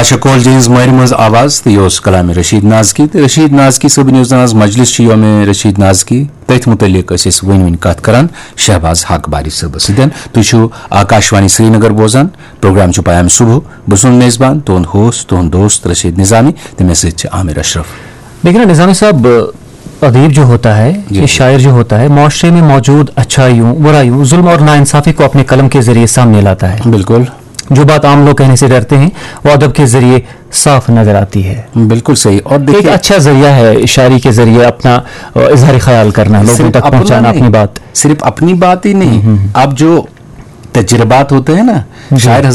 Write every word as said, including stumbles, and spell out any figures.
आशा call जीज मारी मज आवाज तो यह कलाम रशीद नाजकी तो रशीद नाजकी सबन आज मजलिस योम रशीद नाजकी तथ मुतलिक वन वन कत करान शहबाज हक बारी सब सदन तुम आकाशवाणी श्रीनगर बोजान प्रोग्राम पयाम सुबह बह मेजबान तुंद होस्ट तुंद दोस्त रशीद निजामी तो मे सत आमिर अशरफ। देखिए निजामी साहब, अदीब जो होता है, ये शायर जो होता है, माशरे में मौजूद अच्छाइयों बुराइयों जुल्म और नाइंसाफी को अपने कलम के जरिए सामने लाता है। बिल्कुल, जो बात आम लोग कहने से डरते हैं वो अदब के जरिए साफ नजर आती है। बिल्कुल सही। और देखिए एक अच्छा जरिया है शायरी के जरिए अपना इजहार ख्याल करना, लोगों तक पहुंचाना अपनी बात। सिर्फ अपनी बात ही नहीं, अब जो तजुर्बात होते हैं ना, शायर